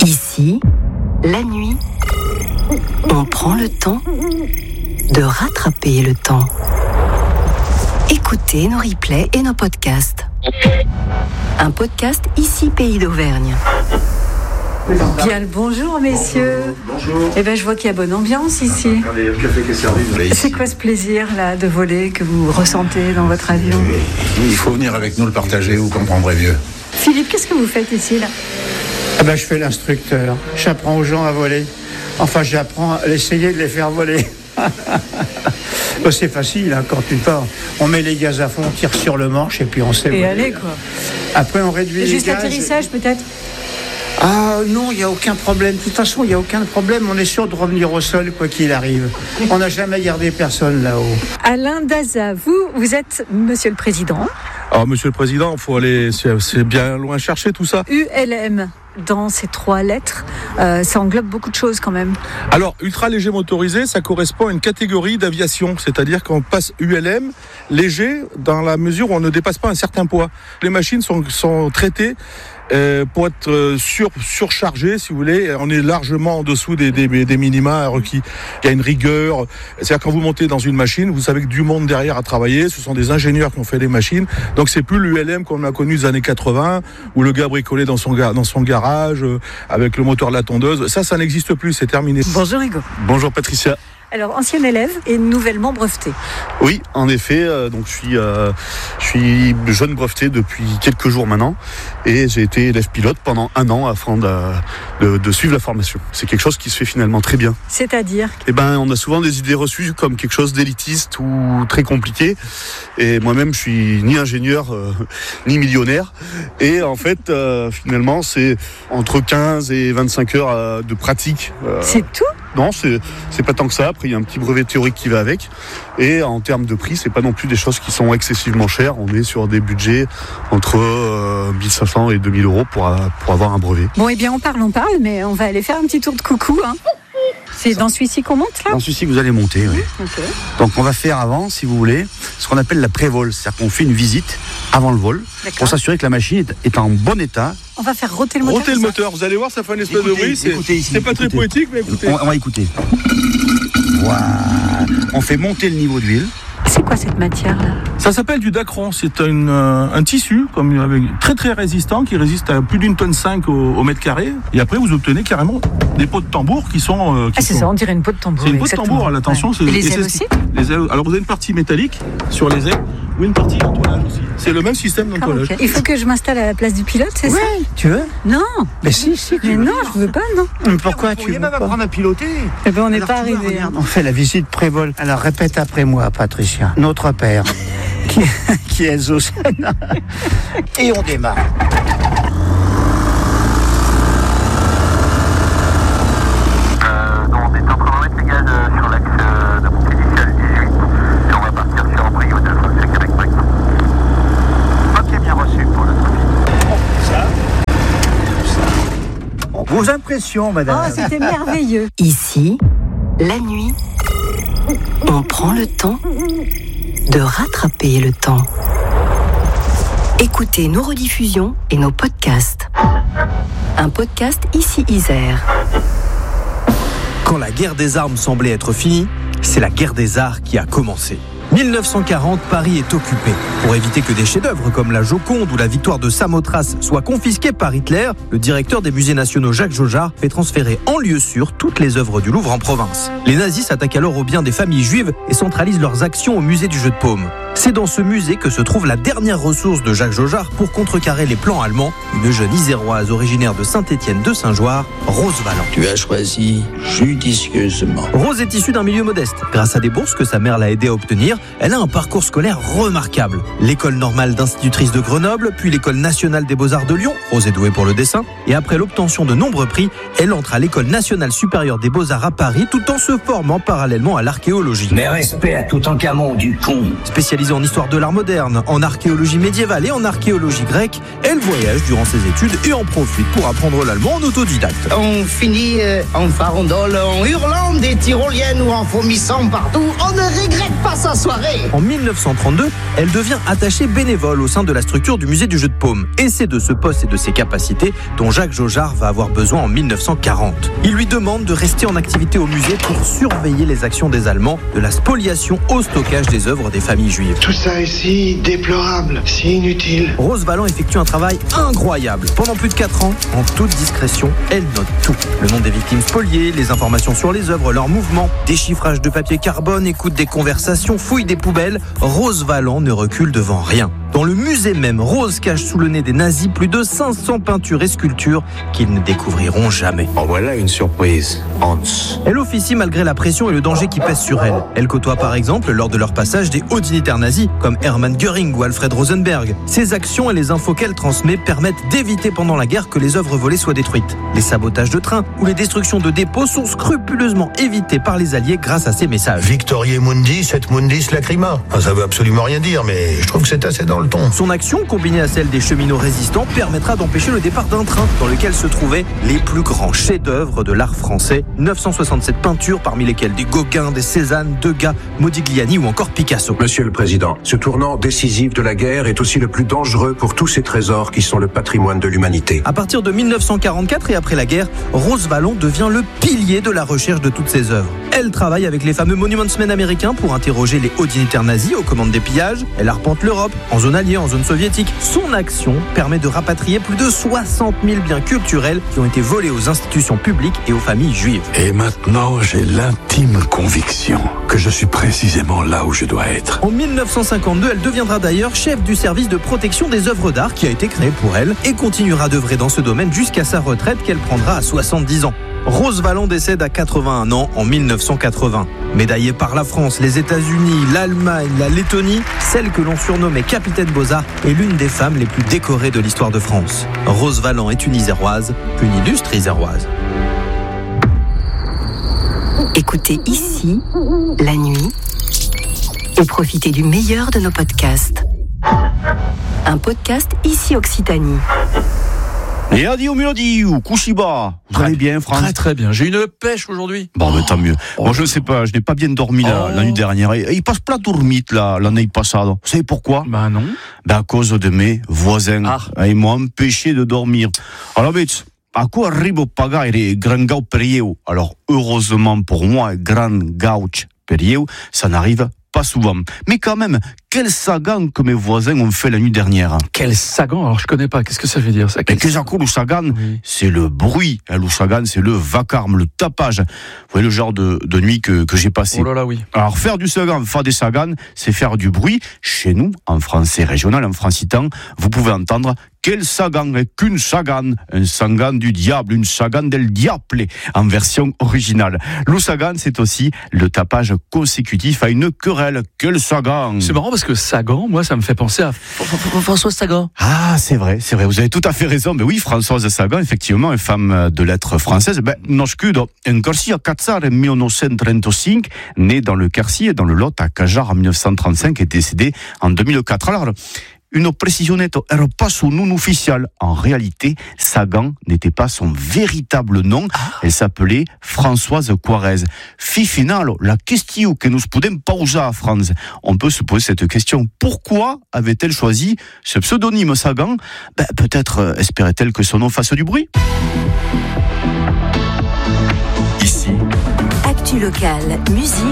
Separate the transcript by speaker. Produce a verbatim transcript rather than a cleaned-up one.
Speaker 1: Ici, la nuit, on prend le temps de rattraper le temps. Écoutez nos replays et nos podcasts. Un podcast Ici Pays d'Auvergne.
Speaker 2: Bien le bonjour messieurs.
Speaker 3: Bonjour.
Speaker 2: Eh ben je vois qu'il y a bonne ambiance ici.
Speaker 3: Regardez, le café qui est servi.
Speaker 2: C'est quoi ce plaisir là de voler que vous ressentez dans votre avion?
Speaker 3: Oui, il faut venir avec nous le partager, vous comprendrez mieux.
Speaker 2: Philippe, qu'est-ce que vous faites ici là?
Speaker 4: Ah ben, je fais l'instructeur. J'apprends aux gens à voler. Enfin, j'apprends à essayer de les faire voler. Ben, c'est facile, hein, quand tu pars. On met les gaz à fond, on tire sur le manche et puis on sait
Speaker 2: Et
Speaker 4: voler.
Speaker 2: allez quoi.
Speaker 4: Après, on réduit
Speaker 2: Juste
Speaker 4: les gaz.
Speaker 2: l'atterrissage peut-être?
Speaker 4: Ah non, il n'y a aucun problème. De toute façon, il n'y a aucun problème. On est sûr de revenir au sol, quoi qu'il arrive. On n'a jamais gardé personne là-haut.
Speaker 2: Alain Daza, vous, vous êtes Monsieur le Président.
Speaker 5: Alors, Monsieur le Président, il faut aller, c'est, c'est bien loin chercher tout ça.
Speaker 2: U L M, dans ces trois lettres, euh, ça englobe beaucoup de choses quand même.
Speaker 5: Alors, ultra léger motorisé, ça correspond à une catégorie d'aviation, c'est-à-dire qu'on passe U L M léger dans la mesure où on ne dépasse pas un certain poids. Les machines sont, sont traitées euh, pour être euh, sur, surchargées, si vous voulez. On est largement en dessous des, des, des minima requis. Il y a une rigueur. C'est-à-dire quand vous montez dans une machine, vous savez que du monde derrière a travaillé. Ce sont des ingénieurs qui ont fait les machines. Donc c'est plus l'U L M qu'on a connu des années quatre-vingts, où le gars bricolait dans son, ga- dans son garage euh, avec le moteur de la tondeuse. Ça, ça n'existe plus. C'est terminé.
Speaker 2: Bonjour Hugo.
Speaker 6: Bonjour Patricia.
Speaker 2: Alors, ancien élève et nouvellement breveté.
Speaker 6: Oui, en effet, euh, donc je suis, euh, je suis jeune breveté depuis quelques jours maintenant et j'ai été élève pilote pendant un an afin de, de, de suivre la formation. C'est quelque chose qui se fait finalement très bien.
Speaker 2: C'est-à-dire?
Speaker 6: Eh ben, on a souvent des idées reçues comme quelque chose d'élitiste ou très compliqué. Et moi-même, je suis ni ingénieur euh, ni millionnaire. Et en fait, euh, finalement, c'est entre quinze et vingt-cinq heures euh, de pratique. Euh,
Speaker 2: C'est tout?
Speaker 6: Non, c'est, c'est pas tant que ça. Après, il y a un petit brevet théorique qui va avec. Et en termes de prix, c'est pas non plus des choses qui sont excessivement chères. On est sur des budgets entre euh, mille cinq cents et deux mille euros pour, pour avoir un brevet.
Speaker 2: Bon, eh bien, on parle, on parle, mais on va aller faire un petit tour de coucou, hein. C'est dans celui-ci qu'on monte, là?
Speaker 7: Dans celui-ci que vous allez monter, oui.
Speaker 2: Okay.
Speaker 7: Donc on va faire avant, si vous voulez, ce qu'on appelle la pré-vol. C'est-à-dire qu'on fait une visite avant le vol
Speaker 2: D'accord.
Speaker 7: pour s'assurer que la machine est, est en bon état.
Speaker 2: On va faire rôter le moteur.
Speaker 5: Rôtez le
Speaker 2: ça.
Speaker 5: moteur, vous allez voir, ça fait un espèce
Speaker 7: Écoutez,
Speaker 5: de bruit. C'est,
Speaker 7: écoutez ici,
Speaker 5: c'est pas très
Speaker 7: écoutez.
Speaker 5: poétique, mais écoutez.
Speaker 7: On, on va écouter. Voilà. On fait monter le niveau d'huile.
Speaker 2: C'est quoi cette matière-là?
Speaker 5: Ça s'appelle du dacron. C'est une, euh, un tissu comme, avec, très très résistant qui résiste à plus d'une tonne cinq au, au mètre carré. Et après, vous obtenez carrément des pots de tambour qui sont. Euh, qui
Speaker 2: Ah, c'est
Speaker 5: sont...
Speaker 2: ça, on dirait une peau de tambour.
Speaker 5: C'est une peau de
Speaker 2: exactement.
Speaker 5: tambour, à l'attention.
Speaker 2: Ouais.
Speaker 5: C'est,
Speaker 2: Et les
Speaker 5: et
Speaker 2: ailes
Speaker 5: c'est-
Speaker 2: aussi?
Speaker 5: Les ailes. Alors vous avez une partie métallique sur les ailes ou une partie d'entoilage aussi. C'est le même système
Speaker 2: Ah,
Speaker 5: d'entoilage.
Speaker 2: ok. Il faut que je m'installe à la place du pilote, c'est ça?
Speaker 4: Oui, tu veux?
Speaker 2: Non,
Speaker 4: Mais si, si, tu
Speaker 2: mais
Speaker 4: veux.
Speaker 2: non, je veux pas, non.
Speaker 4: Pourquoi tu veux pas?
Speaker 7: à piloter.
Speaker 2: Eh ben, on n'est
Speaker 4: Alors,
Speaker 2: pas
Speaker 4: tu vois,
Speaker 2: arrivé.
Speaker 4: regarde, on fait la visite pré-vol. Alors répète après moi, Patricia. Notre père, qui, qui est Zosène. Et on démarre.
Speaker 8: Euh, non, on est en train de mettre les gaz euh, sur l'axe euh, de montée initiale dix-huit et on va partir sur un brio de trente-cinq avec Mike. Ok, bien reçu pour le trafic.
Speaker 4: Vos impressions, madame?
Speaker 2: Oh, c'était merveilleux.
Speaker 1: Ici, la nuit, on prend le temps de rattraper le temps. Écoutez nos rediffusions et nos podcasts. Un podcast Ici Isère.
Speaker 9: Quand la guerre des armes semblait être finie, c'est la guerre des arts qui a commencé. dix-neuf cent quarante, Paris est occupé. Pour éviter que des chefs-d'œuvre comme la Joconde ou la victoire de Samothrace soient confisqués par Hitler, le directeur des musées nationaux Jacques Jaujard fait transférer en lieu sûr toutes les œuvres du Louvre en province. Les nazis s'attaquent alors aux biens des familles juives et centralisent leurs actions au musée du jeu de paume. C'est dans ce musée que se trouve la dernière ressource de Jacques Jaujard pour contrecarrer les plans allemands, une jeune iséroise originaire de Saint-Étienne de Saint-Joire, Rose Valland.
Speaker 10: Tu as choisi judicieusement.
Speaker 9: Rose est issue d'un milieu modeste. Grâce à des bourses que sa mère l'a aidée à obtenir, elle a un parcours scolaire remarquable. L'école normale d'institutrice de Grenoble, puis l'école nationale des beaux-arts de Lyon, Rose est douée pour le dessin, et après l'obtention de nombreux prix, elle entre à l'école nationale supérieure des beaux-arts à Paris tout en se formant parallèlement à l'archéologie.
Speaker 10: Mais respect à Toutankhamon, du con.
Speaker 9: Spécialisée en histoire de l'art moderne, en archéologie médiévale et en archéologie grecque, elle voyage durant ses études et en profite pour apprendre l'allemand en autodidacte.
Speaker 11: On finit euh, en farandole, en hurlant des tyroliennes ou en vomissant partout. On ne regrette pas sa soirée.
Speaker 10: soirée.
Speaker 9: En dix-neuf cent trente-deux, elle devient attachée bénévole au sein de la structure du musée du jeu de paume. Et c'est de ce poste et de ses capacités dont Jacques Jaujard va avoir besoin en dix-neuf cent quarante. Il lui demande de rester en activité au musée pour surveiller les actions des Allemands, de la spoliation au stockage des œuvres des familles juives.
Speaker 11: Tout ça est si déplorable, si inutile.
Speaker 9: Rose Valland effectue un travail incroyable. Pendant plus de quatre ans, en toute discrétion, elle note tout. Le nom des victimes spoliées, les informations sur les œuvres, leurs mouvements, déchiffrage de papier carbone, écoute des conversations, fouille des poubelles. Rose Valland ne recule devant rien. Dans le musée même, Rose cache sous le nez des nazis plus de cinq cents peintures et sculptures qu'ils ne découvriront jamais.
Speaker 10: En voilà une surprise, Hans.
Speaker 9: Elle officie malgré la pression et le danger qui pèsent sur elle. Elle côtoie par exemple, lors de leur passage, des hauts dignitaires nazis comme Hermann Göring ou Alfred Rosenberg. Ses actions et les infos qu'elle transmet permettent d'éviter pendant la guerre que les œuvres volées soient détruites. Les sabotages de trains ou les destructions de dépôts sont scrupuleusement évités par les Alliés grâce à ces messages.
Speaker 12: Victoriae Mundi, et Mundis Lacrima. Ah, ça veut absolument rien dire, mais je trouve que c'est assez dans le ton.
Speaker 9: Son action, combinée à celle des cheminots résistants, permettra d'empêcher le départ d'un train dans lequel se trouvaient les plus grands chefs-d'œuvre de l'art français. neuf cent soixante-sept peintures, parmi lesquelles des Gauguin, des Cézanne, Degas, Modigliani ou encore Picasso.
Speaker 13: Monsieur le Président, ce tournant décisif de la guerre est aussi le plus dangereux pour tous ces trésors qui sont le patrimoine de l'humanité.
Speaker 9: À partir de dix-neuf cent quarante-quatre et après la guerre, Rose Valland devient le pilier de la recherche de toutes ces œuvres. Elle travaille avec les fameux Monuments Men américains pour interroger les hauts dignitaires nazis aux commandes des pillages. Elle arpente l'Europe, en zone alliée, en zone soviétique. Son action permet de rapatrier plus de soixante mille biens culturels qui ont été volés aux institutions publiques et aux familles juives.
Speaker 14: Et maintenant, j'ai l'intime conviction que je suis précisément là où je dois être.
Speaker 9: En dix-neuf cent cinquante-deux, elle deviendra d'ailleurs chef du service de protection des œuvres d'art qui a été créé pour elle et continuera d'œuvrer dans ce domaine jusqu'à sa retraite qu'elle prendra à soixante-dix ans. Rose Valland décède à quatre-vingt-un ans en dix-neuf cent quatre-vingts. Médaillée par la France, les États-Unis, l'Allemagne, la Lettonie, celle que l'on surnommait Capitaine Beaux-Arts est l'une des femmes les plus décorées de l'histoire de France. Rose Valland est une Iséroise, une illustre Iséroise.
Speaker 1: Écoutez ici, la nuit, et profitez du meilleur de nos podcasts. Un podcast Ici Occitanie.
Speaker 7: Et adieu Mélodie ou Kushiba. Vous allez bien, Franck?
Speaker 15: Très très bien. J'ai une pêche aujourd'hui.
Speaker 7: Bon, mais tant mieux.
Speaker 15: Oh.
Speaker 7: Bon, je ne sais pas, je n'ai pas bien dormi la,
Speaker 15: oh.
Speaker 7: la nuit dernière. Et, et il passe pas dormi la, l'année passée. Vous savez pourquoi?
Speaker 15: Ben non.
Speaker 7: Ben à cause de mes voisins. Ah. Ils m'ont empêché de dormir. Alors, vite. A quoi arrive pagare grand gau perieu? Alors, heureusement pour moi, grand gauch perieu, ça n'arrive pas souvent. Mais quand même, quel sagan que mes voisins ont fait la nuit dernière.
Speaker 15: Quel sagan? Alors je connais pas, qu'est-ce que ça veut dire ça?
Speaker 7: Quel sagan, le sagan, oui. C'est le bruit. Le sagan, c'est le vacarme, le tapage. Vous voyez le genre de, de nuit que, que j'ai passé.
Speaker 15: Oh là là, oui.
Speaker 7: Alors faire du sagan, faire des sagans, c'est faire du bruit. Chez nous, en français régional, en francitan, vous pouvez entendre quel sagan est qu'une sagan, un sagan du diable, une sagan del diable, en version originale. Le sagan, c'est aussi le tapage consécutif à une querelle. Quel sagan!
Speaker 15: C'est marrant parce que Sagan, moi, ça me fait penser à Françoise Sagan.
Speaker 7: Ah, c'est vrai, c'est vrai, vous avez tout à fait raison. Mais oui, Françoise Sagan, effectivement, une femme de lettres française. Ben, nascuda en Quercy à Catzar en dix-neuf cent trente-cinq, née dans le Quercy et dans le Lot à Cajar en dix-neuf cent trente-cinq et décédée en deux mille quatre. Alors, une précisionnette era pas son nom officiel. En réalité, Sagan n'était pas son véritable nom. Elle s'appelait Françoise Quarez. Fi final, la question que nous pouvons poser à France. On peut se poser cette question. Pourquoi avait-elle choisi ce pseudonyme Sagan? Ben, peut-être espérait-elle que son nom fasse du bruit.
Speaker 1: Ici. Actu locale, musique.